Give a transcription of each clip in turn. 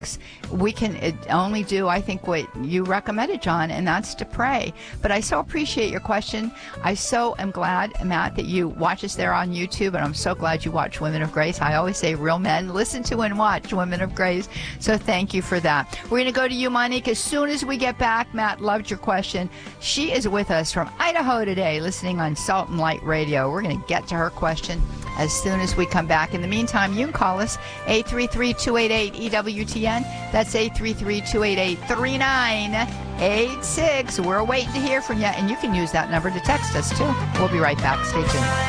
we can only do, I think, what you recommended, John, and that's to pray. But I so appreciate your question. I so am glad, Matt, that you watch us there on YouTube, and I'm so glad you watch Women of Grace. I always say, real men, listen to and watch Women of Grace. So thank you for that. We're going to go to you, Monique, as soon as we get back. Matt loved your question. She is with us from Idaho today, listening on Salt and Light Radio. We're going to get to her question as soon as we come back. In the meantime, you can call us 833-288-EWTN. That's 833-288-3986. We're waiting to hear from you, and you can use that number to text us, too. We'll be right back. Stay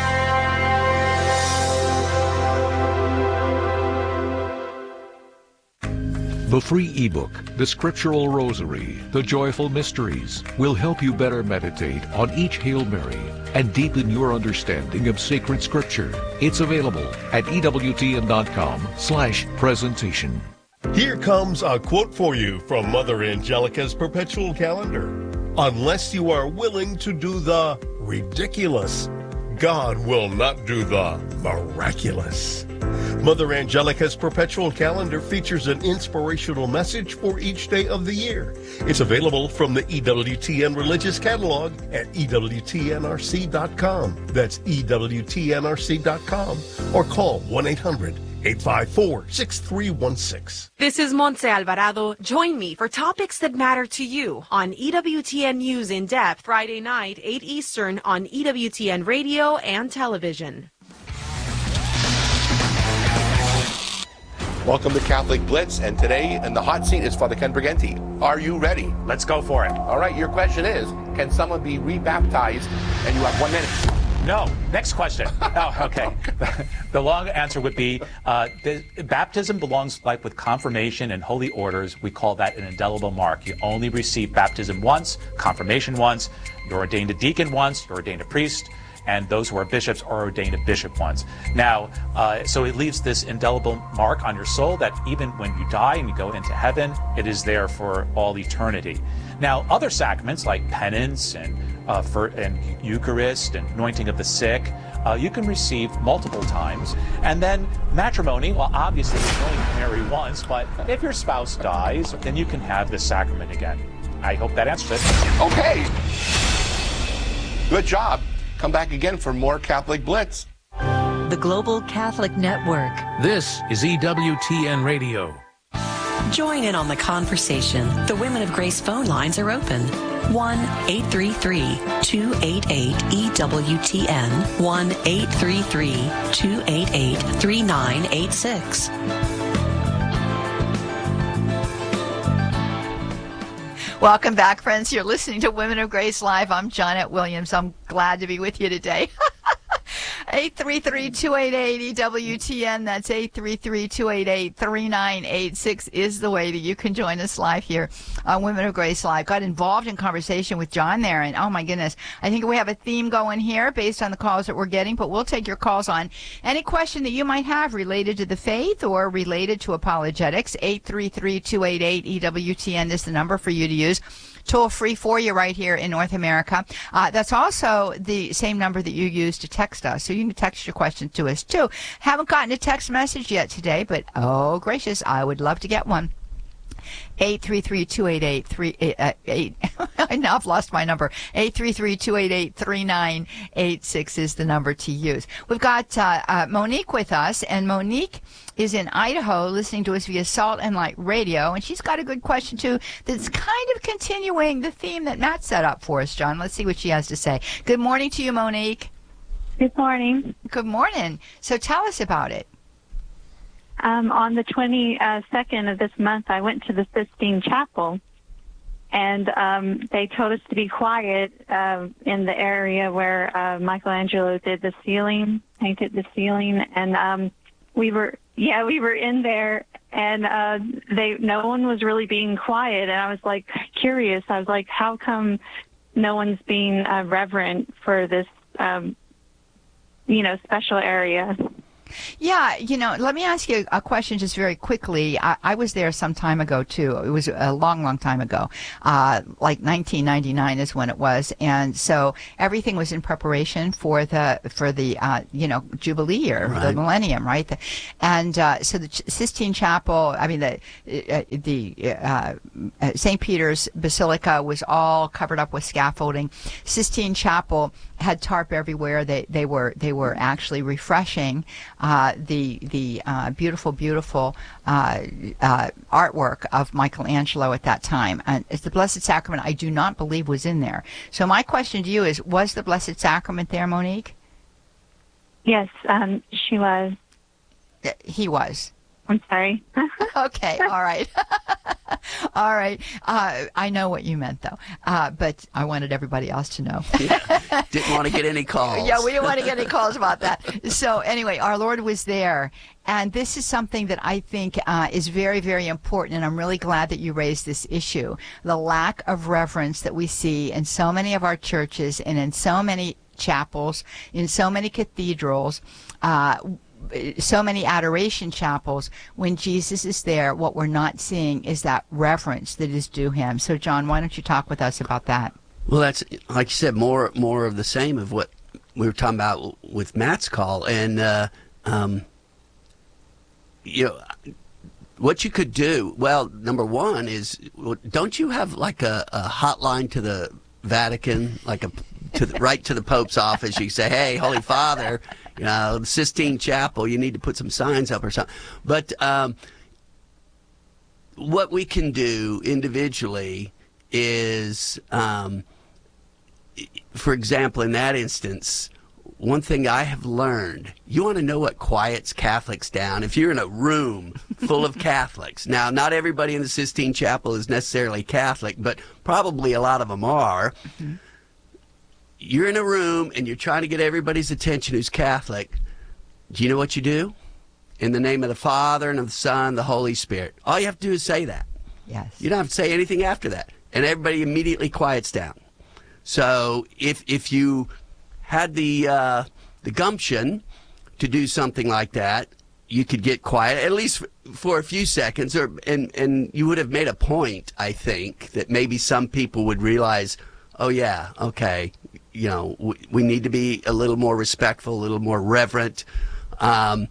tuned. The free ebook, The Scriptural Rosary, The Joyful Mysteries, will help you better meditate on each Hail Mary and deepen your understanding of sacred Scripture. It's available at EWTN.com/presentation. Here comes a quote for you from Mother Angelica's Perpetual Calendar. Unless you are willing to do the ridiculous, God will not do the miraculous. Mother Angelica's Perpetual Calendar features an inspirational message for each day of the year. It's available from the EWTN Religious Catalog at EWTNRC.com. That's EWTNRC.com, or call 1-800-854-6316. This is Montse Alvarado. Join me for topics that matter to you on EWTN News in Depth, Friday night, 8 Eastern on EWTN Radio and Television. Welcome to Catholic Blitz, and today in the hot seat is Father Ken Briganti. Are you ready? Let's go for it. All right, your question is, can someone be rebaptized? And you have 1 minute. No. Next question. Oh, okay. The long answer would be, baptism belongs like with confirmation and holy orders. We call that an indelible mark. You only receive baptism once, confirmation once, you're ordained a deacon once, you're ordained a priest, and those who are bishops are ordained a bishop once. Now, so it leaves this indelible mark on your soul that even when you die and you go into heaven, it is there for all eternity. Now, other sacraments like penance and Eucharist and anointing of the sick, you can receive multiple times. And then matrimony, well, obviously you can only marry once, but if your spouse dies, then you can have the sacrament again. I hope that answers it. Okay. Good job. Come back again for more Catholic Blitz. The Global Catholic Network. This is EWTN Radio. Join in on the conversation. The Women of Grace phone lines are open. 1-833-288-EWTN. 1-833-288-3986. Welcome back, friends. You're listening to Women of Grace Live. I'm Janet Williams. I'm glad to be with you today. 833-288-EWTN. That's 833-288-3986 is the way that you can join us live here on Women of Grace Live. Got involved in conversation with John there, and oh my goodness, I think we have a theme going here based on the calls that we're getting, but we'll take your calls on any question that you might have related to the faith or related to apologetics. 833-288-EWTN is the number for you to use. Toll free for you right here in North America. That's also the same number that you use to text us. So you can text your question to us too. Haven't gotten a text message yet today, but oh gracious, I would love to get one. 833-288-3888. Now I've lost my number. 833-288-3986 is the number to use. We've got Monique with us, and Monique is in Idaho listening to us via Salt and Light Radio, and she's got a good question too that's kind of continuing the theme that Matt set up for us, John. Let's see what she has to say. Good morning to you, Monique. Good morning. Good morning. So tell us about it. On the 22nd of this month, I went to the Sistine Chapel, and they told us to be quiet in the area where Michelangelo did the ceiling, painted the ceiling, and we were in there, and no one was really being quiet, and I was like curious. I was like, how come no one's being reverent for this, special area? Yeah, let me ask you a question just very quickly. I was there some time ago, too. It was a long, long time ago. Like 1999 is when it was. And so everything was in preparation for the Jubilee year, Right. the millennium, right? So the Sistine Chapel, the St. Peter's Basilica was all covered up with scaffolding. Sistine Chapel had tarp everywhere. They were actually refreshing the beautiful artwork of Michelangelo at that time. And it's the Blessed Sacrament, I do not believe, was in there. So my question to you is, was the Blessed Sacrament there, Monique? Yes, she was. He was. I'm sorry. Okay, all right. All right. I know what you meant, though, but I wanted everybody else to know. Didn't want to get any calls. Yeah, we didn't want to get any calls about that. So anyway, our Lord was there. And this is something that I think is very, very important, and I'm really glad that you raised this issue. The lack of reverence that we see in so many of our churches and in so many chapels, in so many cathedrals, so many adoration chapels. When Jesus is there, what we're not seeing is that reverence that is due him. So, John, why don't you talk with us about that? Well, that's, like you said, more of the same of what we were talking about with Matt's call. And, what you could do, well, number one is, don't you have like a hotline to the Vatican, like right to the Pope's office? You say, hey, Holy Father, the Sistine Chapel, you need to put some signs up or something. But what we can do individually is, for example, in that instance, one thing I have learned, you want to know what quiets Catholics down? If you're in a room full of Catholics, now not everybody in the Sistine Chapel is necessarily Catholic, but probably a lot of them are. Mm-hmm. You're in a room and you're trying to get everybody's attention who's Catholic. Do you know what you do? In the name of the Father and of the Son, and the Holy Spirit. All you have to do is say that. Yes. You don't have to say anything after that. And everybody immediately quiets down. So if you had the gumption to do something like that, you could get quiet, at least for a few seconds, and you would have made a point, I think, that maybe some people would realize, oh yeah, okay, we need to be a little more respectful, a little more reverent, or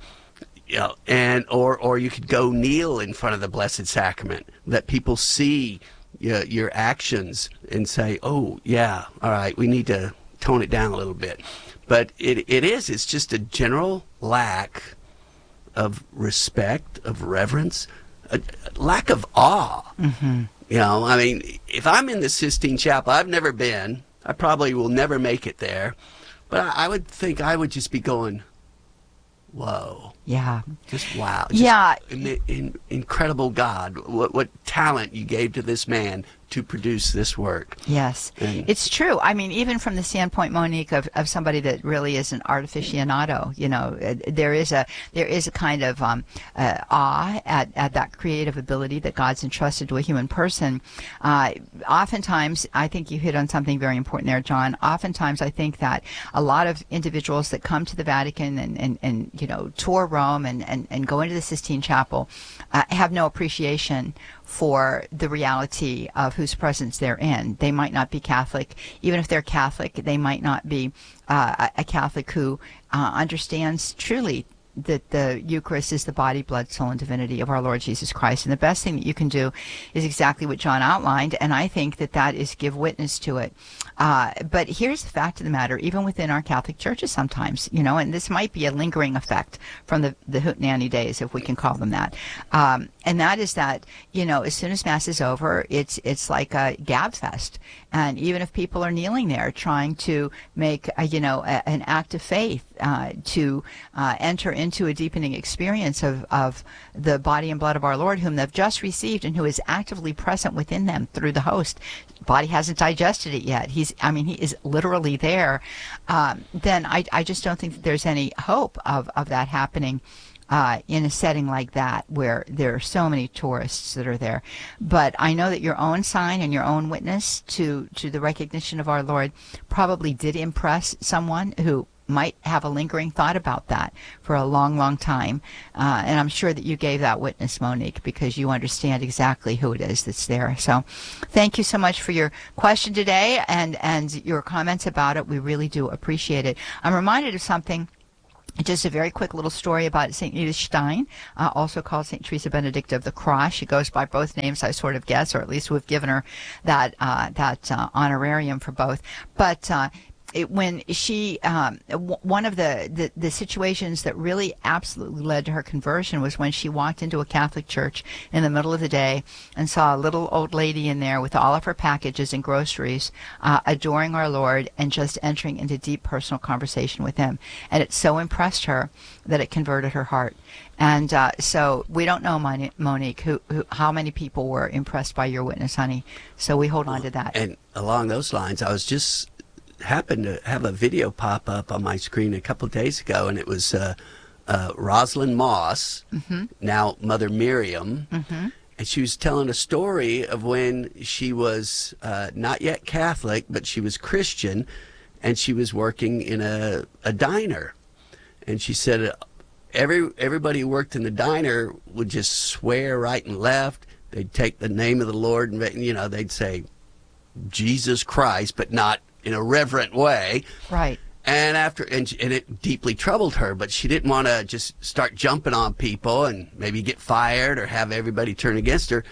you could go kneel in front of the Blessed Sacrament, let people see your actions and say, oh yeah, all right, we need to tone it down a little bit. But it's just a general lack of respect, of reverence, a lack of awe. Mm-hmm. If I'm in the Sistine Chapel, I've never been, I probably will never make it there, but I would think I would just be going, whoa. Yeah. Just wow. Yeah. Incredible God. What talent you gave to this man to produce this work. Yes. It's true. I mean, even from the standpoint, Monique, of somebody that really is an artificionado, there is a kind of awe at that creative ability that God's entrusted to a human person. Oftentimes, I think you hit on something very important there, John. Oftentimes, I think that a lot of individuals that come to the Vatican and tour Rome and go into the Sistine Chapel have no appreciation for the reality of whose presence they're in. They might not be Catholic. Even if they're Catholic, they might not be a Catholic who understands truly that the Eucharist is the body, blood, soul, and divinity of our Lord Jesus Christ. And the best thing that you can do is exactly what John outlined, and I think that is give witness to it. But here's the fact of the matter, even within our Catholic churches sometimes, and this might be a lingering effect from the hootenanny days, if we can call them that. And that is that, as soon as Mass is over, it's like a gab fest. And even if people are kneeling there trying to make, an act of faith to enter into a deepening experience of the body and blood of our Lord, whom they've just received and who is actively present within them through the host, body hasn't digested it yet. He is literally there. Then I just don't think that there's any hope of that happening in a setting like that where there are so many tourists that are there. But I know that your own sign and your own witness to the recognition of our Lord probably did impress someone who might have a lingering thought about that for a long, long time. And I'm sure that you gave that witness, Monique, because you understand exactly who it is that's there. So thank you so much for your question today and your comments about it. We really do appreciate it. I'm reminded of something. Just a very quick little story about St. Edith Stein, also called St. Teresa Benedict of the Cross. She goes by both names, I sort of guess, or at least we've given her that honorarium for both. But when she, one of the situations that really absolutely led to her conversion was when she walked into a Catholic church in the middle of the day and saw a little old lady in there with all of her packages and groceries, adoring our Lord and just entering into deep personal conversation with him. And it so impressed her that it converted her heart. And so we don't know, Monique, how many people were impressed by your witness, honey. So we hold on to that. And along those lines, I was just happened to have a video pop up on my screen a couple of days ago, and it was Rosalind Moss, now Mother Miriam, and she was telling a story of when she was not yet Catholic, but she was Christian, and she was working in a diner. And she said everybody who worked in the diner would just swear right and left. They'd take the name of the Lord, and they'd say Jesus Christ, but not in a reverent way. Right. And it deeply troubled her, but she didn't want to just start jumping on people and maybe get fired or have everybody turn against her.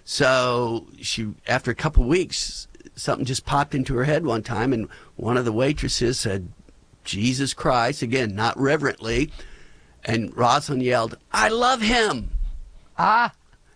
So she, after a couple of weeks, something just popped into her head one time, and one of the waitresses said, Jesus Christ, again, not reverently, and Rosalind yelled, I love him. Ah.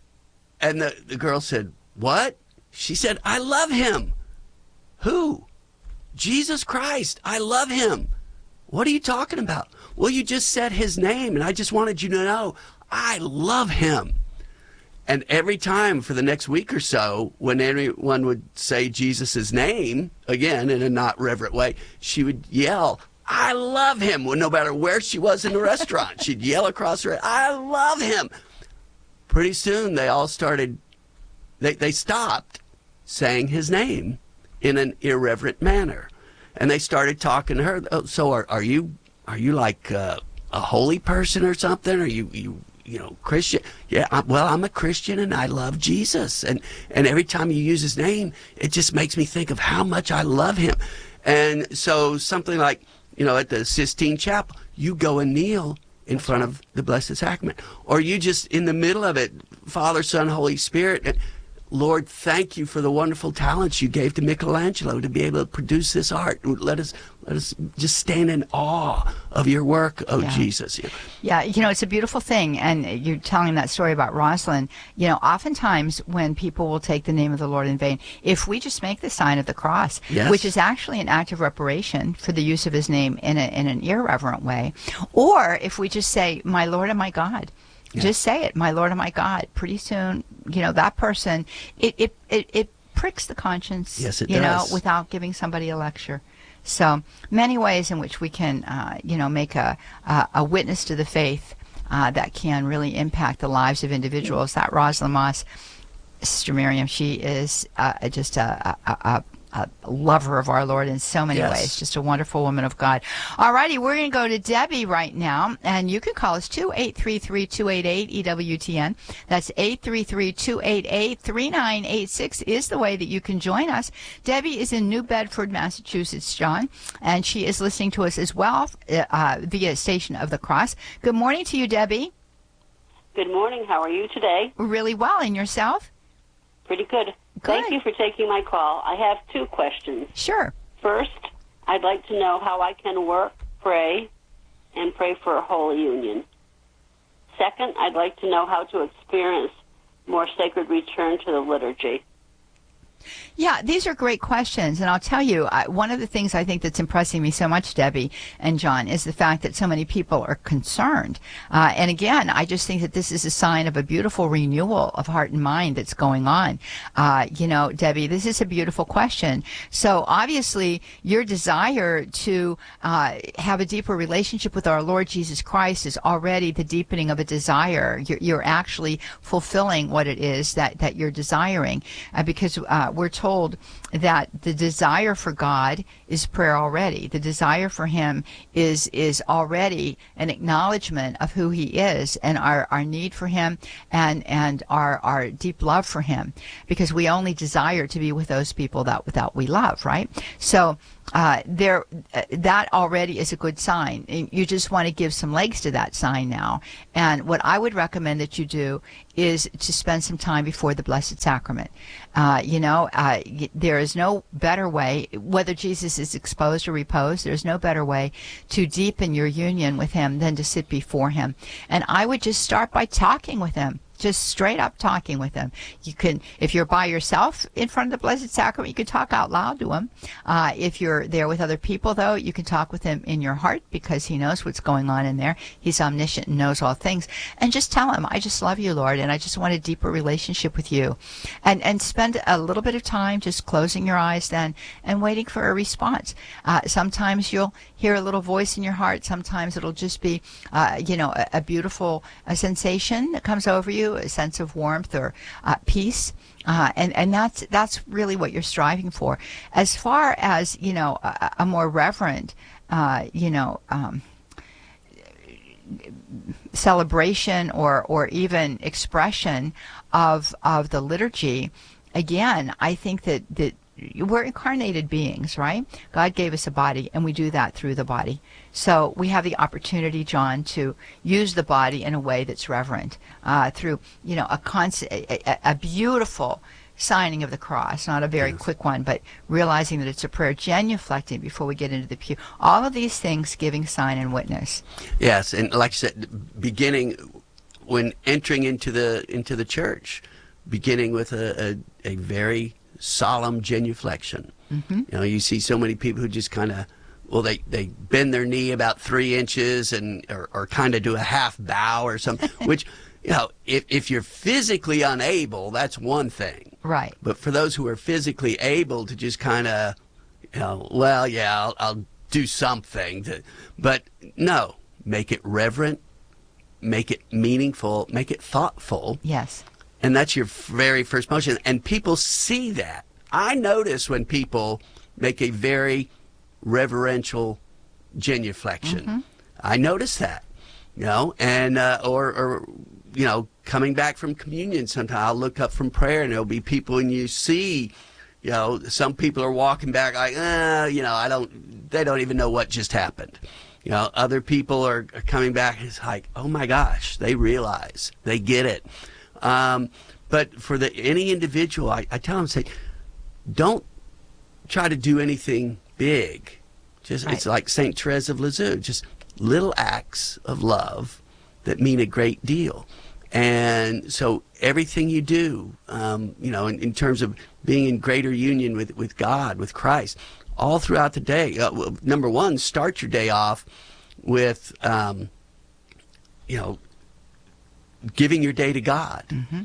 And the girl said, what? She said, I love him. Who? Jesus Christ, I love him. What are you talking about? Well, you just said his name, and I just wanted you to know I love him. And every time for the next week or so, when anyone would say Jesus' name, again, in a not reverent way, she would yell, I love him. Well, no matter where she was in the restaurant, she'd yell across her head, I love him. Pretty soon, they all started, they stopped saying his name in an irreverent manner. And they started talking to her. Oh, so are you like a holy person or something? Are you Christian? Yeah, I'm a Christian and I love Jesus. And every time you use his name, it just makes me think of how much I love him. And so something like, at the Sistine Chapel, you go and kneel in front of the Blessed Sacrament. Or you just, in the middle of it, Father, Son, Holy Spirit, and Lord, thank you for the wonderful talents you gave to Michelangelo to be able to produce this art. Let us just stand in awe of your work, Jesus. Yeah, it's a beautiful thing. And you're telling that story about Rosalind. Oftentimes when people will take the name of the Lord in vain, if we just make the sign of the cross, which is actually an act of reparation for the use of his name in an irreverent way, or if we just say, my Lord and my God, just say it, my Lord and my God. Pretty soon, that person, it pricks the conscience, yes, it does. Without giving somebody a lecture. So many ways in which we can, make a witness to the faith that can really impact the lives of individuals. That Rosalind Moss, Sister Miriam, she is just a lover of our Lord in so many ways. Just a wonderful woman of God. All righty, we're going to go to Debbie right now, and you can call us too, 833-288-EWTN. That's 833-288-3986 is the way that you can join us. Debbie is in New Bedford, Massachusetts, John, and she is listening to us as well via Station of the Cross. Good morning to you, Debbie. Good morning. How are you today? Really well. And yourself? Pretty good. Thank you for taking my call. I have two questions. Sure. First, I'd like to know how I can work, pray, and pray for a holy union. Second, I'd like to know how to experience more sacred return to the liturgy. Yeah, these are great questions. And I'll tell you, one of the things I think that's impressing me so much, Debbie and John, is the fact that so many people are concerned. And again, I just think that this is a sign of a beautiful renewal of heart and mind that's going on. Debbie, this is a beautiful question. So obviously, your desire to have a deeper relationship with our Lord Jesus Christ is already the deepening of a desire. You're actually fulfilling what it is that you're desiring. Because we're told that the desire for God is prayer already. The desire for him is already an acknowledgement of who he is and our need for him and our deep love for him, because we only desire to be with those people that we love, right? So that already is a good sign. You just want to give some legs to that sign now. And what I would recommend that you do is to spend some time before the Blessed Sacrament. There is no better way, whether Jesus is exposed or reposed, there's no better way to deepen your union with him than to sit before him. And I would just start by talking with him. Just straight up talking with him. You can, if you're by yourself in front of the Blessed Sacrament, you can talk out loud to him. If you're there with other people, though, you can talk with him in your heart, because he knows what's going on in there. He's omniscient and knows all things. And just tell him, I just love you, Lord, and I just want a deeper relationship with you. And spend a little bit of time just closing your eyes then and waiting for a response. Sometimes you'll hear a little voice in your heart. Sometimes it'll just be, a beautiful sensation that comes over you, a sense of warmth or peace, and that's really what you're striving for. As far as a more reverent celebration or even expression of the liturgy, again, I think that we're incarnated beings, right? God gave us a body, and we do that through the body. So we have the opportunity, John, to use the body in a way that's reverent, through a beautiful signing of the cross, not a very quick one, but realizing that it's a prayer, genuflecting before we get into the pew. All of these things giving sign and witness. Yes, and like I said, beginning when entering into the church, beginning with a very solemn genuflection. Mm-hmm. You see so many people who just kind of, they bend their knee about 3 inches or kind of do a half bow or something, which, if you're physically unable, that's one thing. Right. But for those who are physically able to just kind of, I'll do something. But no, make it reverent, make it meaningful, make it thoughtful. Yes. And that's your very first motion. And people see that. I notice when people make a very reverential genuflection. Mm-hmm. I notice that, and or coming back from communion sometime, I'll look up from prayer and there'll be people, and you see, some people are walking back like, they don't even know what just happened. Other people are coming back, and it's like, oh my gosh, they realize, they get it. But for any individual, I tell them, say, don't try to do anything big. Just right. It's like Saint Therese of Lisieux, just little acts of love that mean a great deal. And so everything you do, in terms of being in greater union with God, with Christ, all throughout the day. Number one, start your day off with, giving your day to God. Mm-hmm.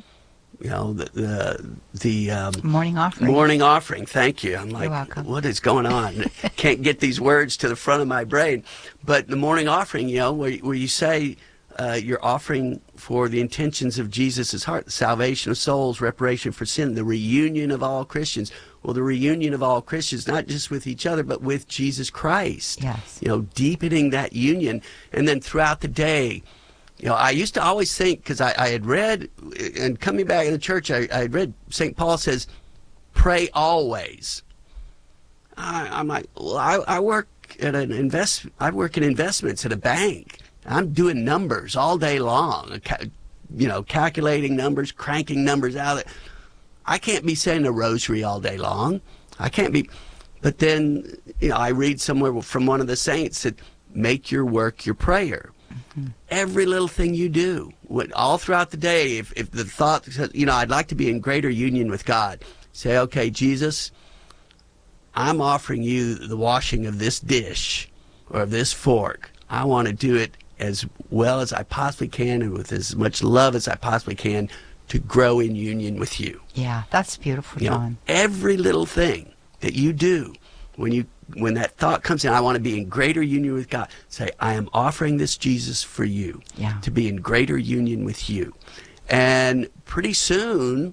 The morning offering. Morning offering. Thank you. I'm like, you're welcome. What is going on? Can't get these words to the front of my brain. But the morning offering, where you say you're offering for the intentions of Jesus' heart, the salvation of souls, reparation for sin, the reunion of all Christians. Well, the reunion of all Christians, not just with each other, but with Jesus Christ. Yes. Deepening that union. And then throughout the day, I used to always think, because I had read, and coming back in the church, I had read St. Paul says, pray always. I'm like, well, I work in investments at a bank. I'm doing numbers all day long, calculating numbers, cranking numbers out. I can't be saying a rosary all day long. I can't be. But then, I read somewhere from one of the saints that make your work your prayer. Mm-hmm. Every little thing you do, all throughout the day, if the thought, I'd like to be in greater union with God, say, okay, Jesus, I'm offering you the washing of this dish or of this fork. I want to do it as well as I possibly can and with as much love as I possibly can to grow in union with you. Yeah, that's beautiful, John. Every little thing that you do, when that thought comes in, I want to be in greater union with God, say, I am offering this, Jesus, for you, to be in greater union with you. And pretty soon,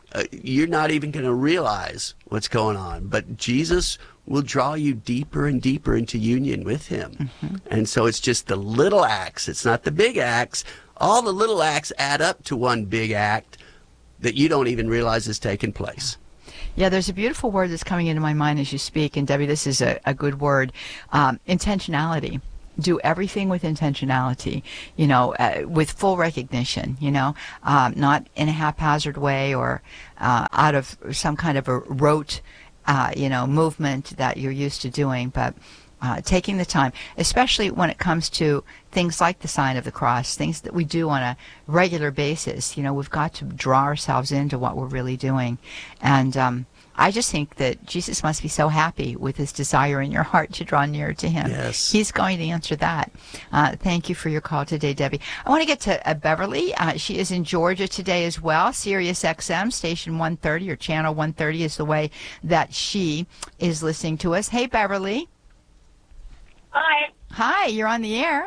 you're not even going to realize what's going on. But Jesus will draw you deeper and deeper into union with him. And so it's just the little acts. It's not the big acts. All the little acts add up to one big act that you don't even realize is taking place. Yeah, there's a beautiful word that's coming into my mind as you speak, and Debbie, this is a good word, intentionality. Do everything with intentionality, with full recognition, not in a haphazard way or out of some kind of a rote, movement that you're used to doing, but taking the time, especially when it comes to things like the sign of the cross, things that we do on a regular basis. We've got to draw ourselves into what we're really doing. And I just think that Jesus must be so happy with his desire in your heart to draw near to him. Yes. He's going to answer that. Thank you for your call today, Debbie. I want to get to Beverly. She is in Georgia today as well. Sirius XM, station 130 or channel 130 is the way that she is listening to us. Hey, Beverly. Hi. Hi, you're on the air.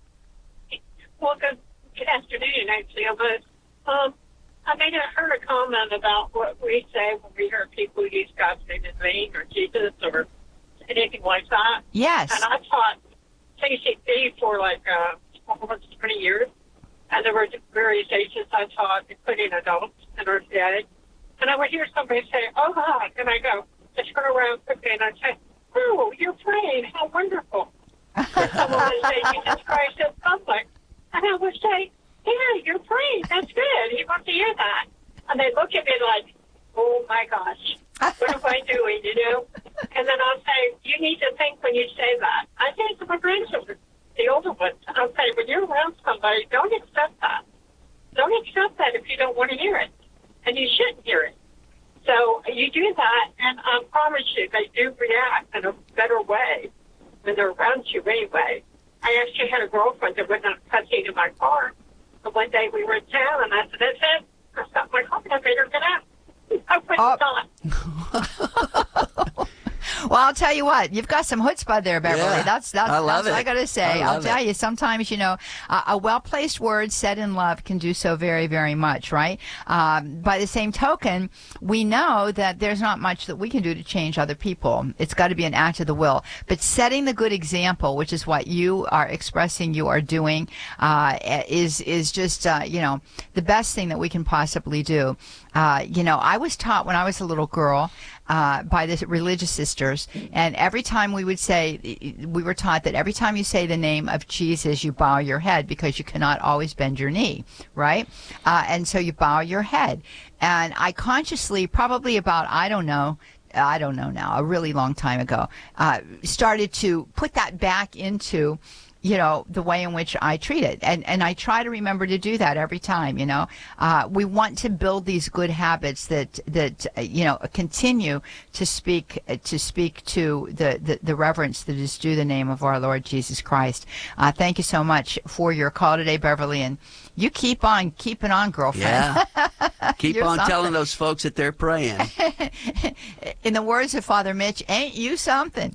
Well, good afternoon, actually. But I heard a comment about what we say when we hear people use God's name in vain or Jesus or anything like that. Yes. And I taught CCP for almost 20 years. And there were various ages I taught, including adults and orthodox. And I would hear somebody say, oh, God. And I go, I turn around quickly and I'd say, oh, you're praying. How wonderful. And someone would say, Jesus Christ is public. And I would say, yeah, you're praying. That's good. He wants to hear that. And they look at me like, oh, my gosh, what am I doing, And then I'll say, you need to think when you say that. I say it to my grandchildren, the older ones. I'll say, when you're around somebody, don't accept that. Don't accept that if you don't want to hear it. And you shouldn't hear it. So you do that, and I promise you, they do react in a better way when they're around you anyway. I actually had a girlfriend that would not cussing in my car. But one day we were in town, and I said, that's it. I stopped my car, and I made her get out. I wouldn't stop. Well, I'll tell you what, you've got some chutzpah there, Beverly. Yeah, that's I love what it. I got to say. I'll tell you, sometimes, a well-placed word said in love can do so very, very much, right? By the same token, we know that there's not much that we can do to change other people. It's got to be an act of the will. But setting the good example, which is what you are expressing you are doing, is just, the best thing that we can possibly do. I was taught when I was a little girl by the religious sisters, and every time we were taught that every time you say the name of Jesus, you bow your head because you cannot always bend your knee, right? And so you bow your head. And I consciously, probably about, I don't know now, a really long time ago, started to put that back into the way in which I treat it. And I try to remember to do that every time, we want to build these good habits that continue to speak to the reverence that is due the name of our Lord Jesus Christ. Thank you so much for your call today, Beverly. And you keep on keeping on, girlfriend. Yeah. Keep on telling those folks that they're praying. In the words of Father Mitch, ain't you something?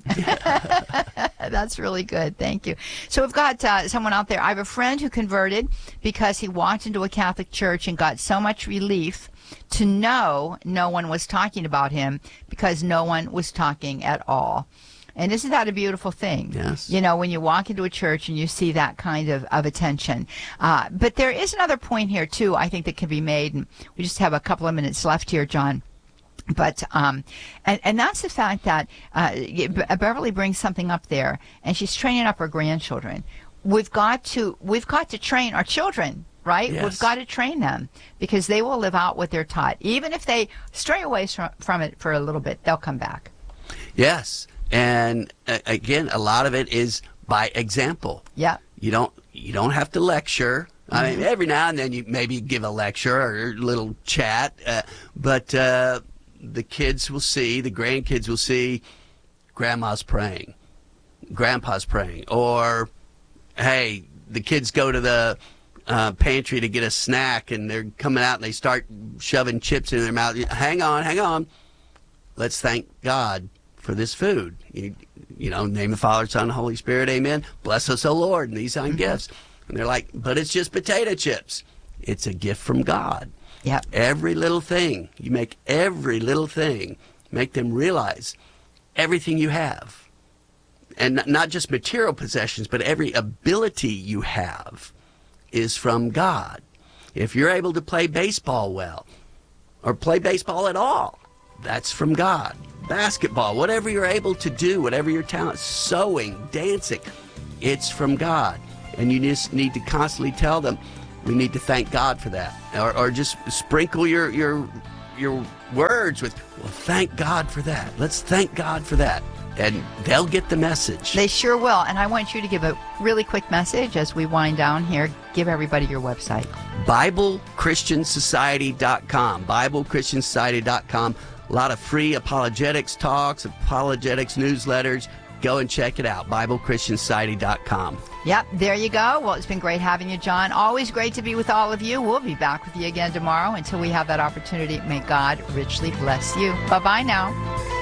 That's really good. Thank you. So we've got someone out there. I have a friend who converted because he walked into a Catholic church and got so much relief to know no one was talking about him because no one was talking at all. And isn't that a beautiful thing? Yes. When you walk into a church and you see that kind of attention. But there is another point here, too, I think that can be made. And we just have a couple of minutes left here, John. But and that's the fact that Beverly brings something up there, and she's training up her grandchildren. We've got to train our children, right? Yes. We've got to train them because they will live out what they're taught. Even if they stray away from it for a little bit, they'll come back. Yes. And again, a lot of it is by example. Yeah. You don't have to lecture. I mean, every now and then you maybe give a lecture or a little chat, but the kids will see, the grandkids will see, grandma's praying, grandpa's praying, or hey, the kids go to the pantry to get a snack and they're coming out and they start shoving chips in their mouth. Hang on. Let's thank God for this food. Name the Father, Son, Holy Spirit, amen. Bless us, O Lord, and these are gifts. And they're like, but it's just potato chips. It's a gift from God. Yep. Every little thing. You make every little thing. Make them realize everything you have. And not just material possessions, but every ability you have is from God. If you're able to play baseball well, or play baseball at all, that's from God. Basketball, whatever you're able to do, whatever your talent, sewing, dancing, it's from God. And you just need to constantly tell them, we need to thank God for that. Or just sprinkle your words with, well, thank God for that. Let's thank God for that. And they'll get the message. They sure will. And I want you to give a really quick message as we wind down here. Give everybody your website. BibleChristianSociety.com. BibleChristianSociety.com. A lot of free apologetics talks, apologetics newsletters. Go and check it out. BibleChristianSociety.com. Yep, there you go. Well, it's been great having you, John. Always great to be with all of you. We'll be back with you again tomorrow. Until we have that opportunity, may God richly bless you. Bye-bye now.